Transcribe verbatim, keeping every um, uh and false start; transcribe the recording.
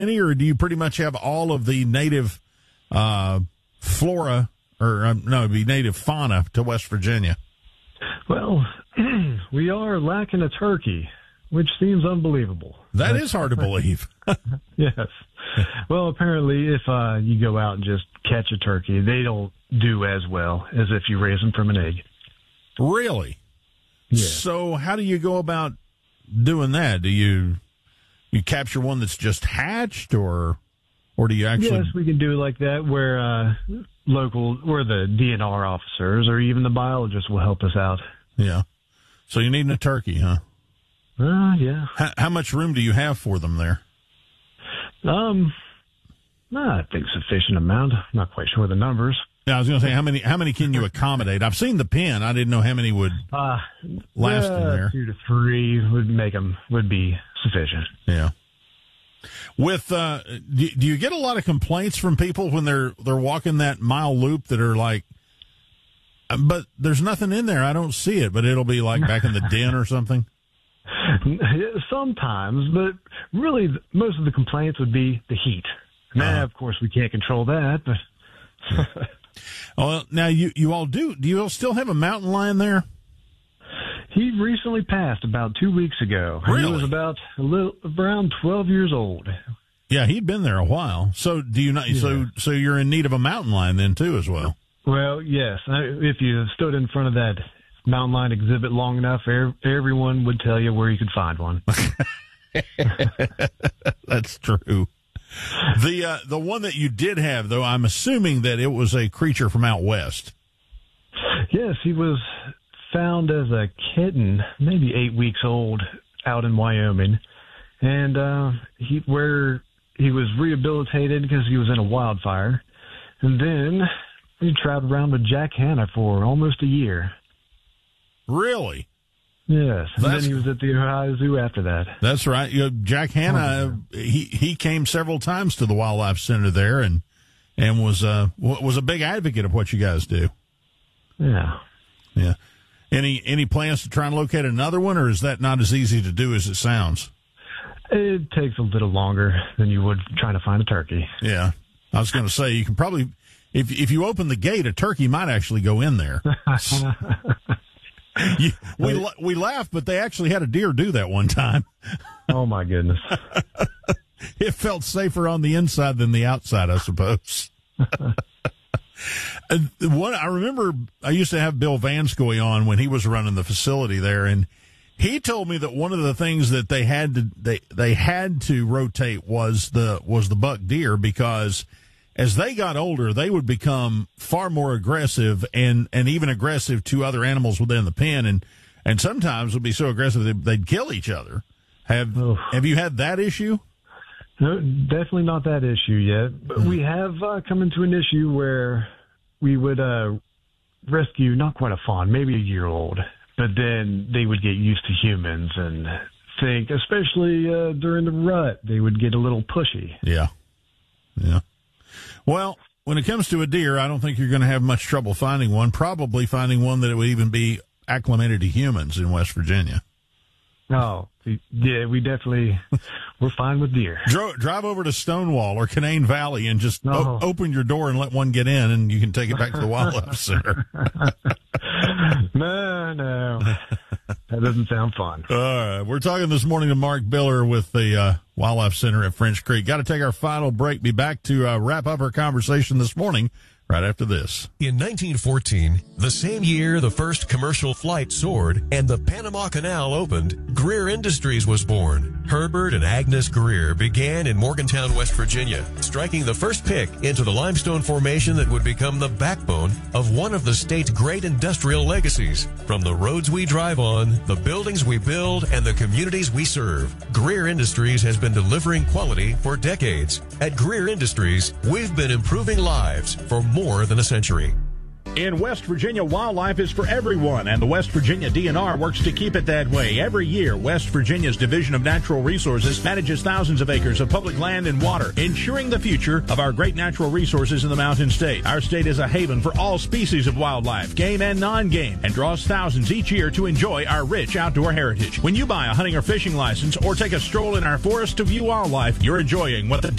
any, or do you pretty much have all of the native uh, flora, or um, no, it'd be native fauna to West Virginia? Well, we are lacking a turkey, which seems unbelievable. That is hard to believe. Yes. Well, apparently, if uh, you go out and just catch a turkey, they don't do as well as if you raise them from an egg. Really? Yeah. So how do you go about doing that? Do you you capture one that's just hatched, or or do you actually? Yes, we can do it like that, where uh, local, where the D N R officers or even the biologists will help us out. Yeah. So you need a turkey, huh? Uh, yeah. How, how much room do you have for them there? Um, I think sufficient amount. I'm not quite sure the numbers. Yeah, I was going to say, how many how many can you accommodate? I've seen the pen. I didn't know how many would uh, last uh, in there. Two to three would make them, would be sufficient. Yeah. With uh, do, do you get a lot of complaints from people when they're they're walking that mile loop that are like, but there's nothing in there. I don't see it, but it'll be like back in the den or something. Sometimes, but really, most of the complaints would be the heat. Now, Uh-huh. of course, we can't control that, but. Well, now you you all do. Do you all still have a mountain lion there? He recently passed about two weeks ago. Really? He was about a little around twelve years old. Yeah, he'd been there a while. So do you not? Yeah. So so you're in need of a mountain lion then too as well. Well, yes. I- If you stood in front of that mountain lion exhibit long enough, er- everyone would tell you where you could find one. That's true. The uh, the one that you did have, though, I'm assuming that it was a creature from out west. Yes, he was found as a kitten, maybe eight weeks old, out in Wyoming, and uh, he where he was rehabilitated because he was in a wildfire, and then he traveled around with Jack Hanna for almost a year. Really? Yes, and That's- then he was at the Ohio Zoo after that. That's right. You know, Jack Hanna, he he came several times to the Wildlife Center there, and and was uh was a big advocate of what you guys do. Yeah. Yeah. Any any plans to try and locate another one, or is that not as easy to do as it sounds? It takes a little longer than you would trying to find a turkey. Yeah, I was going to say you can probably, if if you open the gate, a turkey might actually go in there. you, we la- we laugh, but they actually had a deer do that one time. Oh my goodness! It felt safer on the inside than the outside, I suppose. Uh, What I remember, I used to have Bill Vanscoy on when he was running the facility there, and he told me that one of the things that they had to they they had to rotate was the was the buck deer, because as they got older, they would become far more aggressive and and even aggressive to other animals within the pen, and and sometimes would be so aggressive that they'd kill each other. Have Oof. have you had that issue? No, definitely not that issue yet. But we have uh, come into an issue where we would uh, rescue not quite a fawn, maybe a year old, but then they would get used to humans and think, especially uh, during the rut, they would get a little pushy. Yeah. Yeah. Well, when it comes to a deer, I don't think you're going to have much trouble finding one, probably finding one that would even be acclimated to humans in West Virginia. Oh, yeah, we definitely, we're fine with deer. Dro- drive over to Stonewall or Canaan Valley and just No. o- open your door and let one get in, and you can take it back to the Wildlife Center. No, no, that doesn't sound fun. All right. We're talking this morning to Mark Biller with the uh, Wildlife Center at French Creek. Got to take our final break. Be back to uh, wrap up our conversation this morning right after this. In nineteen fourteen, the same year the first commercial flight soared and the Panama Canal opened, Greer Industries was born. Herbert and Agnes Greer began in Morgantown, West Virginia, striking the first pick into the limestone formation that would become the backbone of one of the state's great industrial legacies. From the roads we drive on, the buildings we build, and the communities we serve, Greer Industries has been delivering quality for decades. At Greer Industries, we've been improving lives for more than a century. In West Virginia, wildlife is for everyone, and the West Virginia D N R works to keep it that way. Every year, West Virginia's Division of Natural Resources manages thousands of acres of public land and water, ensuring the future of our great natural resources in the Mountain State. Our state is a haven for all species of wildlife, game and non-game, and draws thousands each year to enjoy our rich outdoor heritage. When you buy a hunting or fishing license or take a stroll in our forest to view wildlife, you're enjoying what the